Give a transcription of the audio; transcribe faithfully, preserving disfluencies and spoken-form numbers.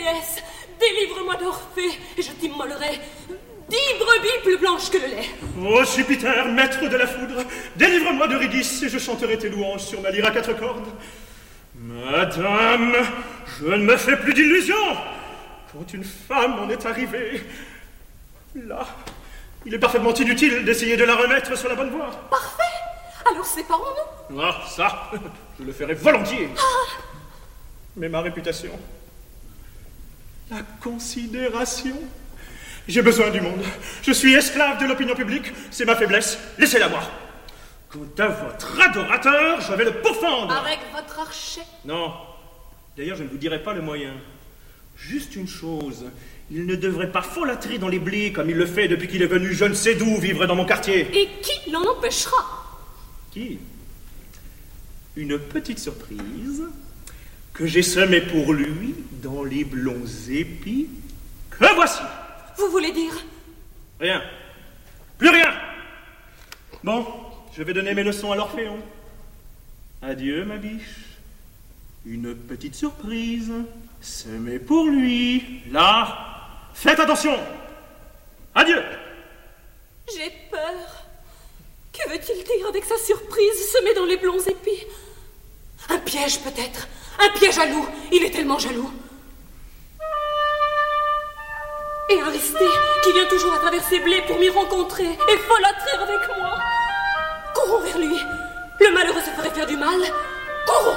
déesse, délivre-moi d'Orphée, et je t'immolerai dix brebis plus blanches que le lait. Ô Jupiter, maître de la foudre, délivre-moi d'Eurydice, et je chanterai tes louanges sur ma lyre à quatre cordes. Madame, je ne me fais plus d'illusions. Quand une femme en est arrivée, là, il est parfaitement inutile d'essayer de la remettre sur la bonne voie. Parfait. Alors séparons-nous. Ah, ça, je le ferai volontiers. Ah. Mais ma réputation, la considération, j'ai besoin du monde. Je suis esclave de l'opinion publique, c'est ma faiblesse. Laissez-la voir. Quant à votre adorateur, je vais le pourfendre. Avec votre archet? Non. D'ailleurs, je ne vous dirai pas le moyen. Juste une chose. Il ne devrait pas folâtrer dans les blés comme il le fait depuis qu'il est venu je ne sais d'où vivre dans mon quartier. Et qui l'en empêchera? Qui? Une petite surprise que j'ai semée pour lui dans les blonds épis que voici. Vous voulez dire? Rien. Plus rien. Bon, je vais donner mes leçons à l'Orphéon. Adieu, ma biche. Une petite surprise semée pour lui. Là, faites attention. Adieu. J'ai peur. Que veut-il dire avec sa surprise semée dans les blonds épis? Un piège peut-être. Un piège à loup. Il est tellement jaloux. Et Aristée, qui vient toujours à travers ses blés pour m'y rencontrer et folâtrer avec moi. Courons vers lui. Le malheureux se ferait faire du mal. Courons.